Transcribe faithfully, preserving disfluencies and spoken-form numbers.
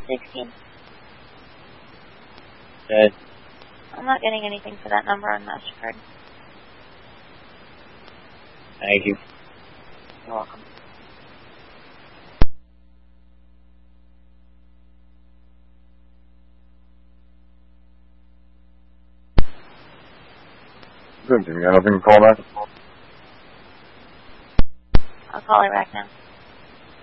sixteen. Okay. I'm not getting anything for that number on MasterCard. Thank you. You're welcome. Good, you got nothing to call back? I'll call her back now.